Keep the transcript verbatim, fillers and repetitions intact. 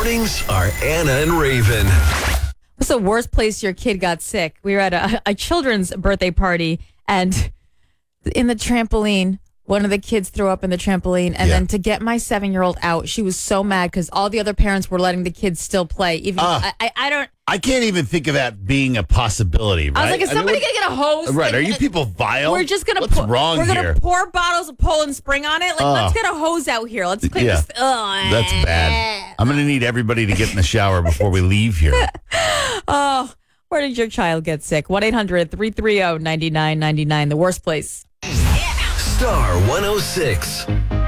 mornings are Anna and Raven. What's the worst place your kid got sick? We were at a, a children's birthday party, and in the trampoline, one of the kids threw up in the trampoline, and Yeah. then to get my seven-year-old out, she was so mad because all the other parents were letting the kids still play. Even Uh, I, I, I don't. I can't even think of that being a possibility, right? I was like, is I mean, somebody what- gonna get a hose? Right, Like, are you uh, people vile? We're just gonna. What's pour, wrong We're here? gonna pour bottles of Poland Spring on it. Like, Oh. let's get a hose out here. Let's clean Yeah. this. Ugh. That's bad. I'm going to need everybody to get in the shower before we leave here. Oh, where did your child get sick? one eight hundred three three zero nine nine nine nine. The worst place. Star one oh six.